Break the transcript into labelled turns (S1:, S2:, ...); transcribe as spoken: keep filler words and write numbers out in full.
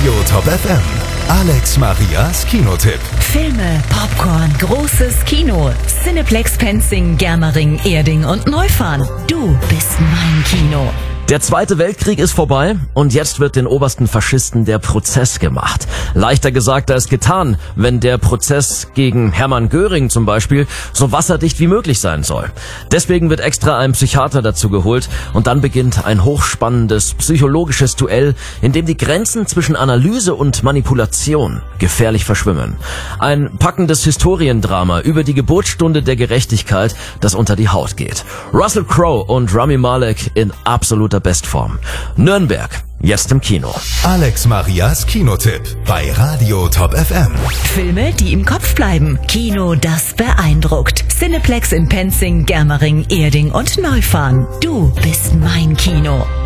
S1: Radio Top F M. Alex Marias Kinotipp.
S2: Filme, Popcorn, großes Kino. Cineplex Penzing, Germering, Erding und Neufahren. Du bist mein Kino.
S3: Der Zweite Weltkrieg ist vorbei und jetzt wird den obersten Faschisten der Prozess gemacht. Leichter gesagt als getan, wenn der Prozess gegen Hermann Göring zum Beispiel so wasserdicht wie möglich sein soll. Deswegen wird extra ein Psychiater dazu geholt und dann beginnt ein hochspannendes psychologisches Duell, in dem die Grenzen zwischen Analyse und Manipulation gefährlich verschwimmen. Ein packendes Historiendrama über die Geburtsstunde der Gerechtigkeit, das unter die Haut geht. Russell Crowe und Rami Malek in absoluter Bestform. Nürnberg, jetzt im Kino.
S1: Alex Marias Kinotipp bei Radio Top F M.
S2: Filme, die im Kopf bleiben. Kino, das beeindruckt. Cineplex in Penzing, Germering, Erding und Neufahren. Du bist mein Kino.